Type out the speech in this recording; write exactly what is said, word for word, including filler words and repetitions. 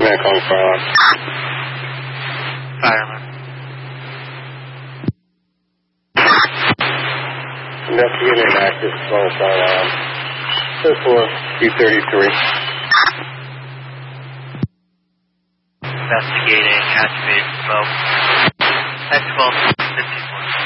Man calling fire alarm. Fireman. Investigating an active phone fire alarm. Code for two thirty-three. Investigating activated smoke. X twelve fifty-four.